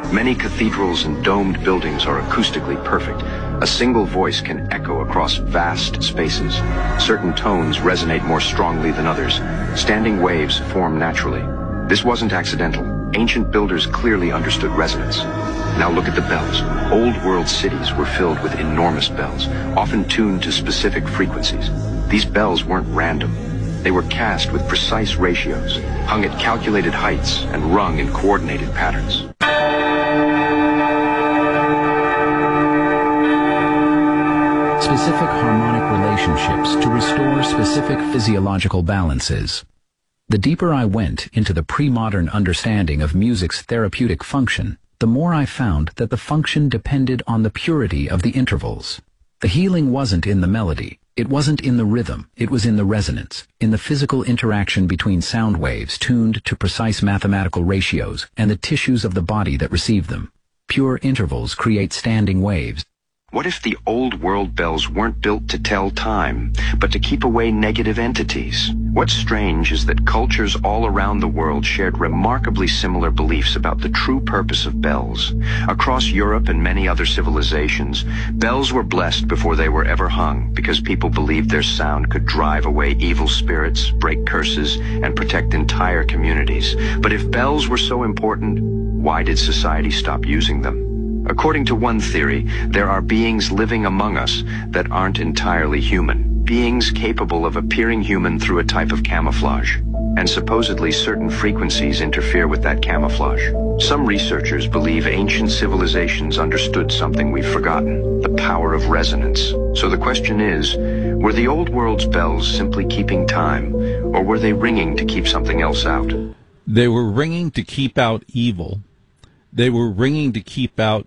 Many cathedrals and domed buildings are acoustically perfect. A single voice can echo across vast spaces. Certain tones resonate more strongly than others. Standing waves form naturally. This wasn't accidental. Ancient builders clearly understood resonance. Now look at the bells. Old world cities were filled with enormous bells, often tuned to specific frequencies. These bells weren't random. They were cast with precise ratios, hung at calculated heights, and rung in coordinated patterns. Specific harmonic relationships to restore specific physiological balances. The deeper I went into the pre-modern understanding of music's therapeutic function, the more I found that the function depended on the purity of the intervals. The healing wasn't in the melody, it wasn't in the rhythm, it was in the resonance, in the physical interaction between sound waves tuned to precise mathematical ratios and the tissues of the body that receive them. Pure intervals create standing waves. What if the old world bells weren't built to tell time, but to keep away negative entities? What's strange is that cultures all around the world shared remarkably similar beliefs about the true purpose of bells. Across Europe and many other civilizations, bells were blessed before they were ever hung because people believed their sound could drive away evil spirits, break curses, and protect entire communities. But if bells were so important, why did society stop using them? According to one theory, there are beings living among us that aren't entirely human, beings capable of appearing human through a type of camouflage, and supposedly certain frequencies interfere with that camouflage. Some researchers believe ancient civilizations understood something we've forgotten, the power of resonance. So the question is, were the old world's bells simply keeping time, or were they ringing to keep something else out? They were ringing to keep out evil. They were ringing to keep out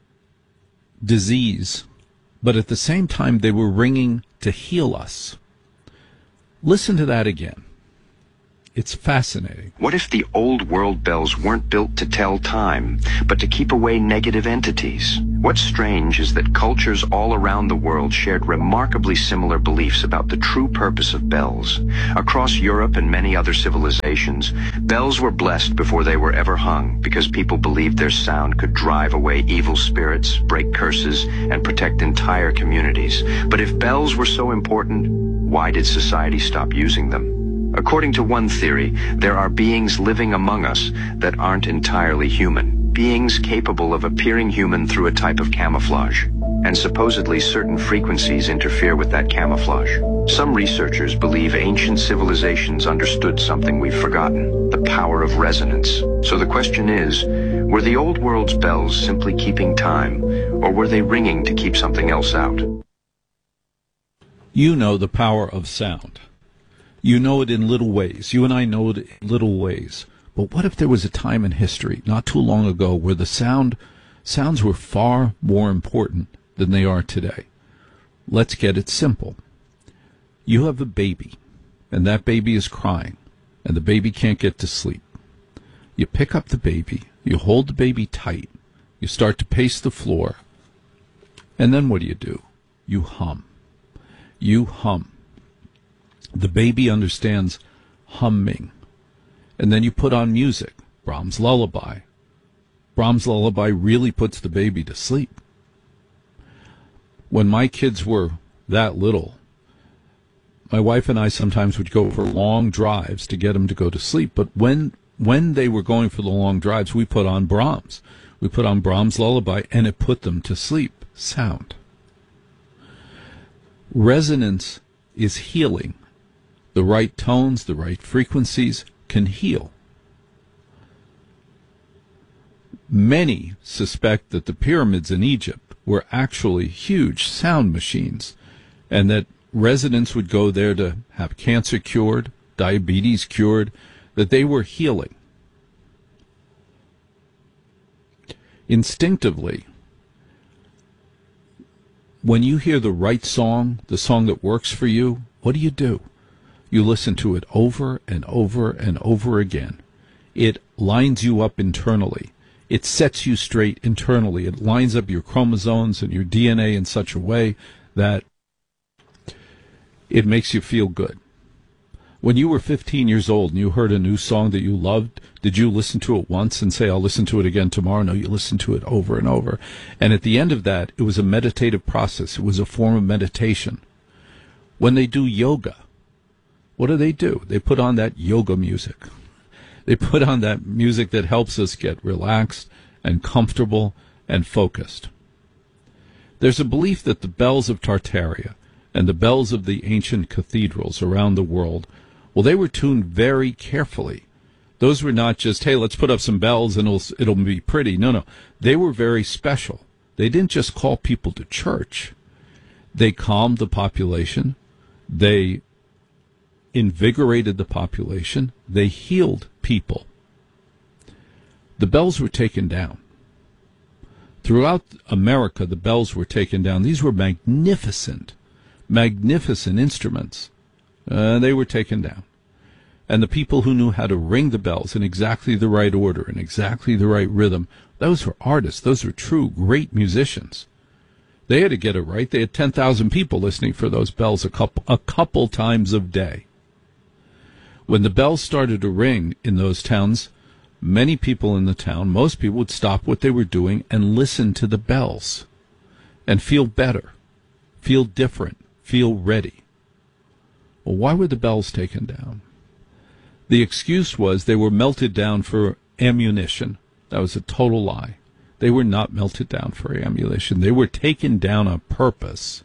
disease, but at the same time they were ringing to heal us. Listen to that again. It's fascinating. What if the old world bells weren't built to tell time, but to keep away negative entities? What's strange is that cultures all around the world shared remarkably similar beliefs about the true purpose of bells. Across Europe and many other civilizations, bells were blessed before they were ever hung because people believed their sound could drive away evil spirits, break curses, and protect entire communities. But if bells were so important, why did society stop using them? According to one theory, there are beings living among us that aren't entirely human, beings capable of appearing human through a type of camouflage, and supposedly certain frequencies interfere with that camouflage. Some researchers believe ancient civilizations understood something we've forgotten, the power of resonance. So the question is, were the old world's bells simply keeping time, or were they ringing to keep something else out? You know the power of sound. You know it in little ways. You and I know it in little ways. But what if there was a time in history, not too long ago, where the sounds were far more important than they are today? Let's get it simple. You have a baby, and that baby is crying, and the baby can't get to sleep. You pick up the baby, you hold the baby tight, you start to pace the floor, and then what do? You hum. You hum. The baby understands humming. And then you put on music, Brahms' Lullaby. Brahms' Lullaby really puts the baby to sleep. When my kids were that little, my wife and I sometimes would go for long drives to get them to go to sleep. But when they were going for the long drives, we put on Brahms. We put on Brahms' Lullaby, and it put them to sleep. Sound. Resonance is healing. The right tones, the right frequencies can heal. Many suspect that the pyramids in Egypt were actually huge sound machines, and that residents would go there to have cancer cured, diabetes cured, that they were healing. Instinctively, when you hear the right song, the song that works for you, what do? You listen to it over and over and over again. It lines you up internally. It sets you straight internally. It lines up your chromosomes and your DNA in such a way that it makes you feel good. When you were 15 years old and you heard a new song that you loved, did you listen to it once and say, I'll listen to it again tomorrow? No, you listened to it over and over. And at the end of that, it was a meditative process. It was a form of meditation. When they do yoga, what do? They put on that yoga music. They put on that music that helps us get relaxed and comfortable and focused. There's a belief that the bells of Tartaria and the bells of the ancient cathedrals around the world, well, they were tuned very carefully. Those were not just, hey, let's put up some bells and it'll be pretty. No. They were very special. They didn't just call people to church. They calmed the population. They invigorated the population. They healed people. The bells were taken down. Throughout America, the bells were taken down. These were magnificent instruments. They were taken down. And the people who knew how to ring the bells in exactly the right order, in exactly the right rhythm, those were artists. Those were true, great musicians. They had to get it right. They had 10,000 people listening for those bells a couple times a day. When the bells started to ring in those towns, many people in the town, most people would stop what they were doing and listen to the bells and feel better, feel different, feel ready. Well, why were the bells taken down? The excuse was they were melted down for ammunition. That was a total lie. They were not melted down for ammunition. They were taken down on purpose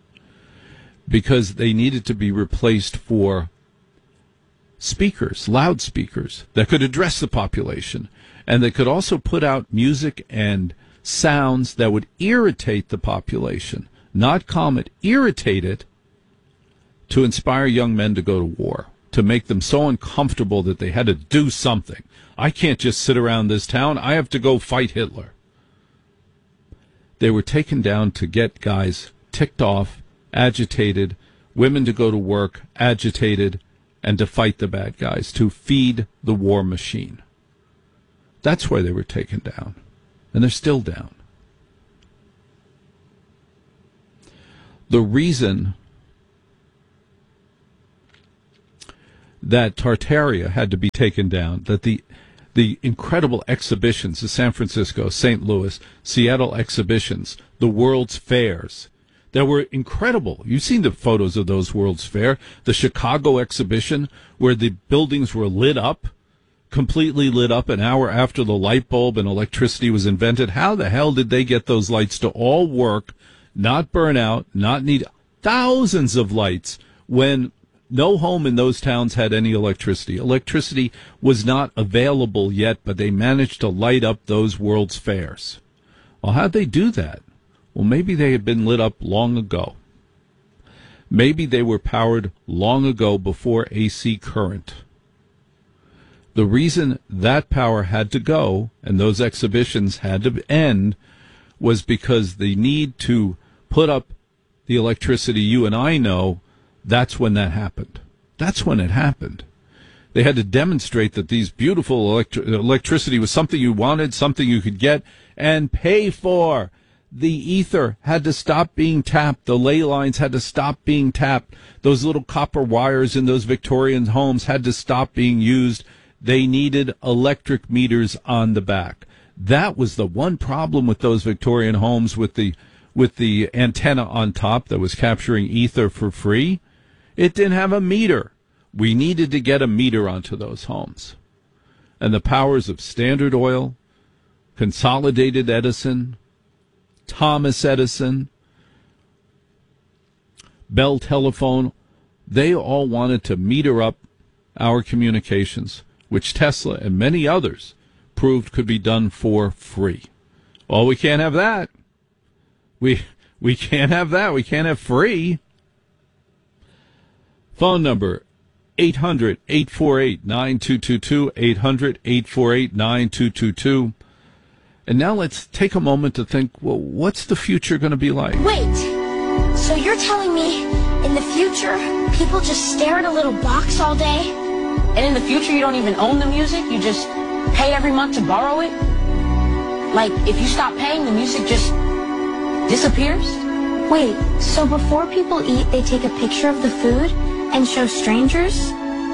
because they needed to be replaced for speakers, loudspeakers, that could address the population, and they could also put out music and sounds that would irritate the population, not calm it, irritate it, to inspire young men to go to war, to make them so uncomfortable that they had to do something. I can't just sit around this town. I have to go fight Hitler. They were taken down to get guys ticked off, agitated, women to go to work, agitated, and to fight the bad guys, to feed the war machine. That's why they were taken down. And they're still down. The reason that Tartaria had to be taken down, that the incredible exhibitions, the San Francisco, St. Louis, Seattle exhibitions, the World's Fairs, that were incredible. You've seen the photos of those World's Fair. The Chicago exhibition, where the buildings were lit up, completely lit up an hour after the light bulb and electricity was invented. How the hell did they get those lights to all work, not burn out, not need thousands of lights when no home in those towns had any electricity? Electricity was not available yet, but they managed to light up those World's Fairs. Well, how'd they do that? Well, maybe they had been lit up long ago. Maybe they were powered long ago before AC current. The reason that power had to go and those exhibitions had to end was because the need to put up the electricity you and I know, that's when that happened. That's when it happened. They had to demonstrate that these beautiful electricity was something you wanted, something you could get and pay for. The ether had to stop being tapped. The ley lines had to stop being tapped. Those little copper wires in those Victorian homes had to stop being used. They needed electric meters on the back. That was the one problem with those Victorian homes with the antenna on top that was capturing ether for free. It didn't have a meter. We needed to get a meter onto those homes. And the powers of Standard Oil, Consolidated Edison, Thomas Edison, Bell Telephone, they all wanted to meter up our communications, which Tesla and many others proved could be done for free. Well, we can't have that. We can't have that. We can't have free. Phone number 800-848-9222, 800-848-9222. And now let's take a moment to think, well, what's the future going to be like? Wait, so you're telling me in the future, people just stare at a little box all day? And in the future, you don't even own the music? You just pay every month to borrow it? Like, if you stop paying, the music just disappears? Wait, so before people eat, they take a picture of the food and show strangers?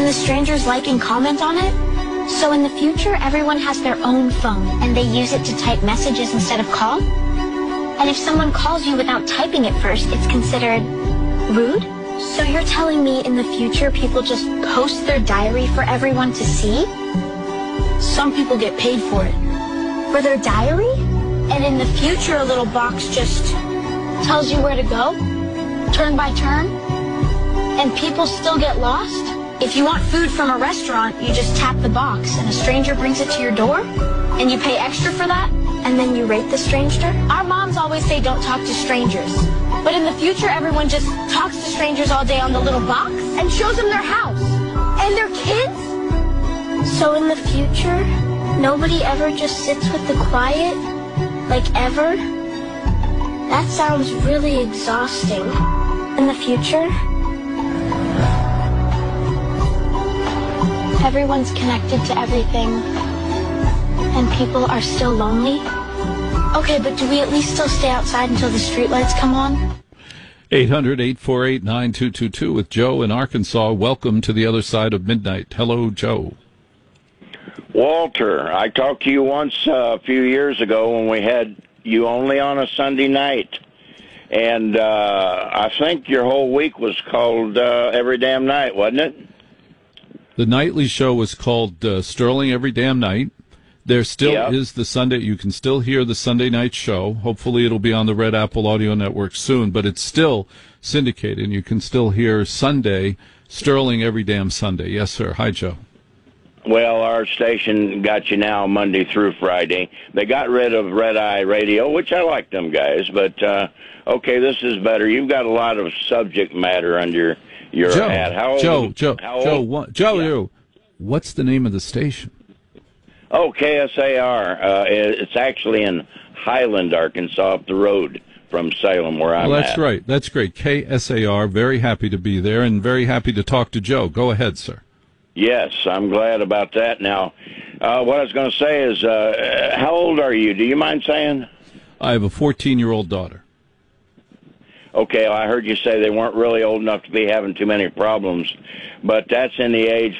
and the strangers like and comment on it. So in the future, everyone has their own phone, and they use it to type messages instead of call. And if someone calls you without typing it first, it's considered rude. So you're telling me in the future people just post their diary for everyone to see? Some people get paid for it. For their diary? And in the future, a little box just tells you where to go, turn by turn, and people still get lost? If you want food from a restaurant, you just tap the box and a stranger brings it to your door, and you pay extra for that? And then you rate the stranger? Our moms always say don't talk to strangers. But in the future, everyone just talks to strangers all day on the little box and shows them their house and their kids. So in the future, nobody ever just sits with the quiet? Like ever? That sounds really exhausting. In the future, everyone's connected to everything, and people are still lonely. Okay, but do we at least still stay outside until the streetlights come on? 800-848-9222 with Joe in Arkansas. Welcome to the other side of midnight. Hello, Joe. Walter, I talked to you once a few years ago when we had you only on a Sunday night. And I think your whole week was called Every Damn Night, wasn't it? The nightly show was called Sterling Every Damn Night. There still is the Sunday. You can still hear the Sunday night show. Hopefully it'll be on the Red Apple Audio Network soon, but it's still syndicated, and you can still hear Sunday, Sterling Every Damn Sunday. Yes, sir. Hi, Joe. Well, our station got you now Monday through Friday. They got rid of Red Eye Radio, which I like them guys, but okay, this is better. You've got a lot of subject matter under your hat. How old? Joe, what's the name of the station? Oh, KSAR. It's actually in Highland, Arkansas, up the road from Salem, where I'm at. That's right. That's great. KSAR, very happy to be there and very happy to talk to Joe. Go ahead, sir. Yes, I'm glad about that. Now, what I was going to say is, how old are you? Do you mind saying? I have a 14-year-old daughter. Okay, well, I heard you say they weren't really old enough to be having too many problems, but that's in the age